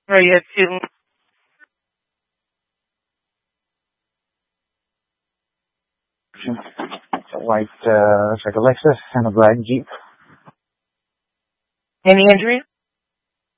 Or you have two. It's a white, it's like a Lexus and a black Jeep. Any injuries?